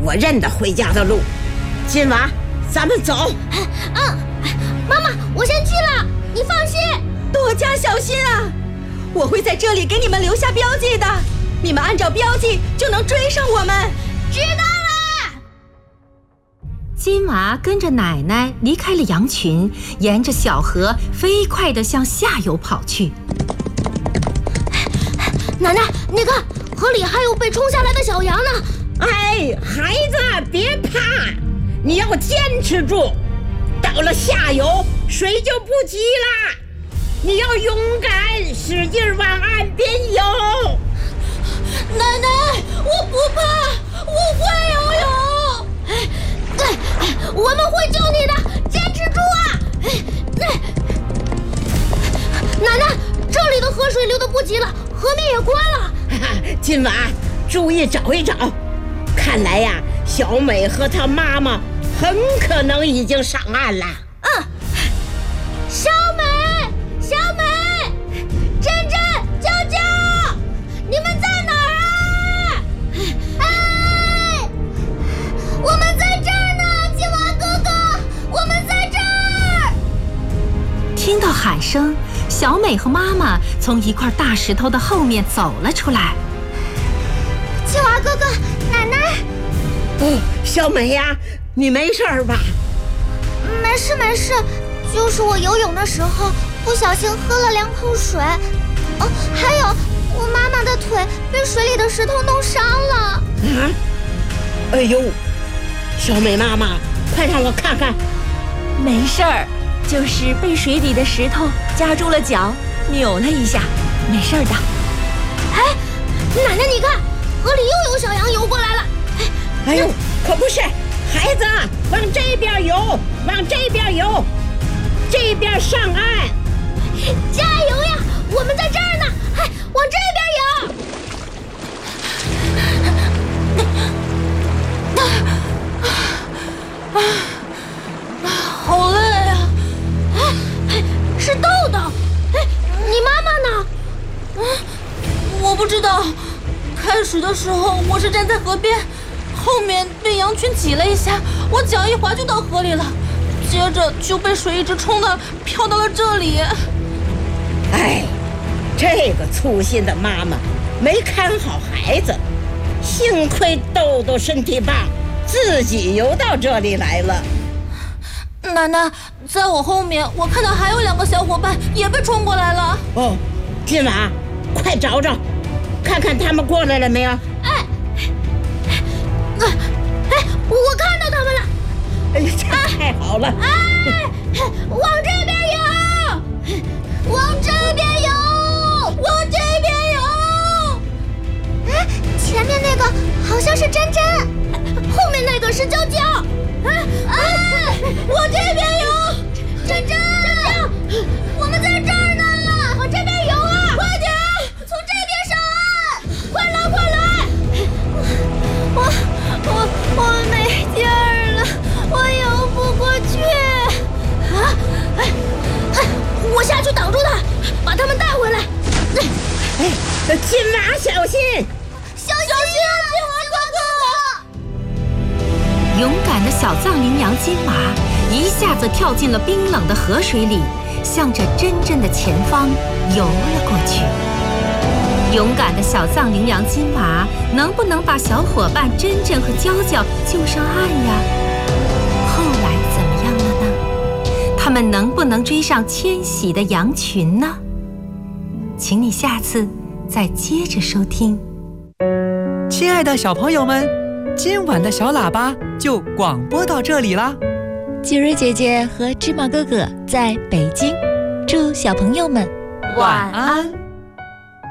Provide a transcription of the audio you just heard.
我认得回家的路。今晚咱们走。 妈妈，我先去了，你放心。 多加小心啊！我会在这里给你们留下标记的，你们按照标记就能追上我们。 知道了。 金娃跟着奶奶离开了羊群，沿着小河飞快地向下游跑去。 奶奶，你看，河里还有被冲下来的小羊呢。 哎，孩子别怕，你要坚持住，到了下游水就不急啦，你要勇敢，使劲往岸边游。 奶奶，我不怕，我会游泳。我们会救你的，坚持住啊！奶奶，这里的河水流得不急了，河面也宽了。 今晚注意找一找，看来呀，小美和她妈妈很可能已经上岸了。 小美，珍珍，娇娇，你们在哪儿啊？哎，我们在这儿呢，金娃哥哥，我们在这儿。 听到喊声，小美和妈妈从一块大石头的后面走了出来。 金娃哥哥，奶奶。 小美呀，你没事吧？ 没事，就是我游泳的时候不小心喝了2口水。还有我妈妈的腿被水里的石头弄伤了。 哎呦，小美妈妈，快让我看看。 没事儿，就是被水里的石头夹住了脚，扭了一下，没事的。 奶奶，你看，河里又有小羊游过来了。 哎呦，可不是，孩子，往这边游，往这边游，这边上岸。 加油呀，我们在这儿呢，往这边游。 好累啊！ 是豆豆。你妈妈呢？ 我不知道，开始的时候我是站在河边，后面被羊群挤了一下，我脚一滑就到河里了，接着就被水一直冲的飘到了这里。 哎，这个粗心的妈妈没看好孩子，幸亏豆豆身体棒，自己游到这里来了。 奶奶，在我后面，我看到还有2个小伙伴也被冲过来了。 今晚快找找，看看他们过来了没有？ 我看到他们了。 哎呀，这太好了！ 往这边游，往这边游，往这边游。前面那个好像是珍珍，后面那个是娇娇。往这边游，珍珍，我们在这儿呢，往这边游啊！快点，从这边上岸，快来！我没劲儿了，我游不过去。我下去挡住他，把他们带回来。 金娃小心！ 小心啊，金娃哥哥！ 勇敢的小藏羚羊金娃一下子跳进了冰冷的河水里，向着珍珍的前方游了过去。勇敢的小藏羚羊金娃能不能把小伙伴珍珍和娇娇救上岸呀？后来怎么样了呢？他们能不能追上迁徙的羊群呢？请你下次再接着收听。 亲爱的小朋友们，今晚的小喇叭就广播到这里啦。 季瑞姐姐和芝麻哥哥在北京，祝小朋友们晚安。